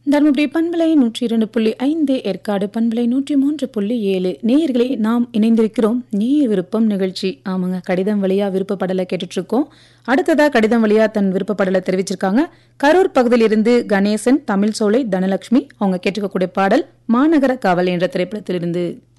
தருமபுரி பண்பலை 102.5, ஏற்காடு பண்பலை 103.7. நேயர்களே, நாம் இணைந்திருக்கிறோம் நேயர் விருப்பம் நிகழ்ச்சி. ஆமாங்க, கடிதம் வழியா விருப்பப்படலை கேட்டுட்டு இருக்கோம். அடுத்ததா கடிதம் வழியா தன் விருப்பப்படலை தெரிவிச்சிருக்காங்க கரூர் பகுதியிலிருந்து கணேசன், தமிழ் சோலை, தனலட்சுமி. அவங்க கேட்டுக்கக்கூடிய பாடல் மாநகர காவல் என்ற திரைப்படத்திலிருந்து.